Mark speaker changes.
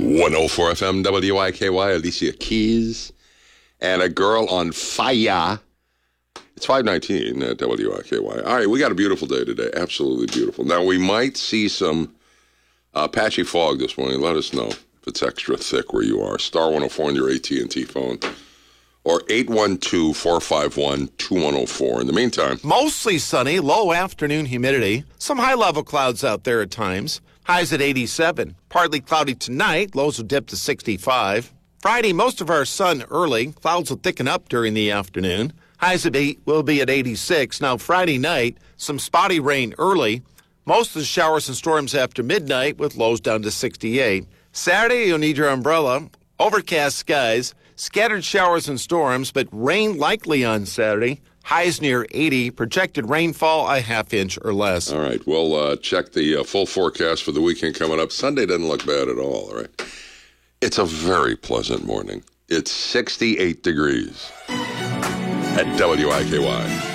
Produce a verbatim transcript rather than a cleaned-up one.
Speaker 1: one oh four F M W I K Y, Alicia Keys, and a girl on fire. It's five nineteen at W I K Y. All right, we got a beautiful day today. Absolutely beautiful. Now, we might see some uh, patchy fog this morning. Let us know if it's extra thick where you are. Star one oh four on your A T and T phone. Or eight one two, four five one, two one oh four. In the meantime,
Speaker 2: mostly sunny, low afternoon humidity. Some high-level clouds out there at times. Highs at eighty-seven. Partly cloudy tonight. Lows will dip to sixty-five. Friday, most of our sun early. Clouds will thicken up during the afternoon. Highs at eight will be at eighty-six. Now, Friday night, some spotty rain early. Most of the showers and storms after midnight with lows down to sixty-eight. Saturday, you'll need your umbrella. Overcast skies. Scattered showers and storms, but rain likely on Saturday. Highs near eighty. Projected rainfall a half inch or less.
Speaker 1: All right. We'll uh, check the uh, full forecast for the weekend coming up. Sunday doesn't look bad at all. All right. It's a very pleasant morning. It's sixty-eight degrees at W I K Y.